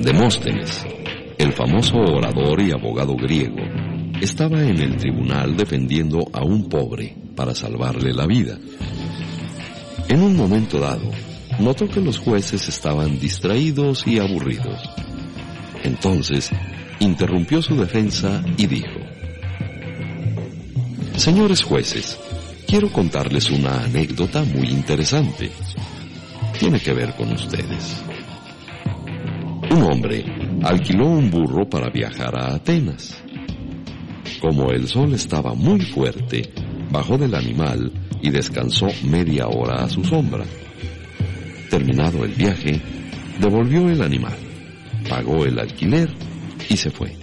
Demóstenes, el famoso orador y abogado griego, estaba en el tribunal defendiendo a un pobre para salvarle la vida. En un momento dado, notó que los jueces estaban distraídos y aburridos. Entonces, interrumpió su defensa y dijo: Señores jueces, quiero contarles una anécdota muy interesante. Tiene que ver con ustedes. Un hombre alquiló un burro para viajar a Atenas. Como el sol estaba muy fuerte, bajó del animal y descansó media hora a su sombra. Terminado el viaje, devolvió el animal, pagó el alquiler y se fue.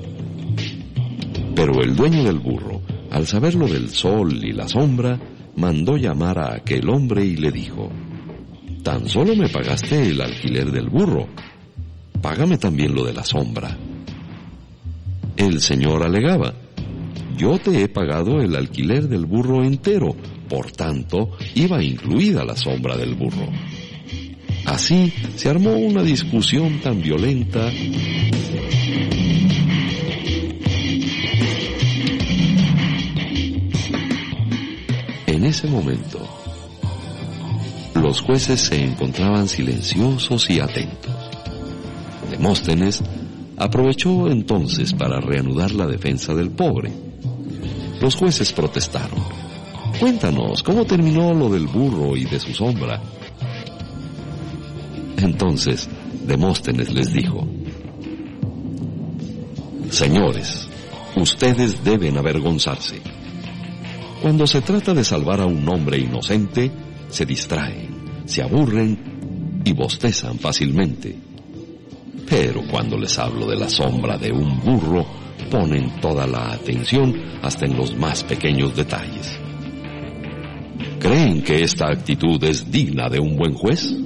Pero el dueño del burro, al saber lo del sol y la sombra, mandó llamar a aquel hombre y le dijo: Tan solo me pagaste el alquiler del burro, págame también lo de la sombra. El señor alegaba: Yo te he pagado el alquiler del burro entero, por tanto, iba incluida la sombra del burro. Así se armó una discusión tan violenta En ese momento, los jueces se encontraban silenciosos y atentos. Demóstenes aprovechó entonces para reanudar la defensa del pobre. Los jueces protestaron: Cuéntanos, ¿cómo terminó lo del burro y de su sombra? Entonces, Demóstenes les dijo: Señores, ustedes deben avergonzarse. Cuando se trata de salvar a un hombre inocente, se distraen, se aburren y bostezan fácilmente. Pero cuando les hablo de la sombra de un burro, ponen toda la atención hasta en los más pequeños detalles. ¿Creen que esta actitud es digna de un buen juez?